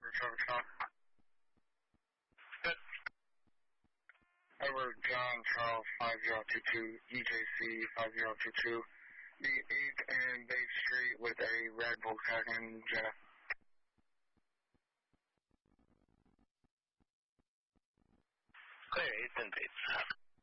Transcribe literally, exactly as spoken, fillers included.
Trevor Trump. Good. Edward John Charles five zero two two, E J C five zero two two, the eighth and Bay Street with a red Volkswagen Jetta. Clear, eighth and Bates.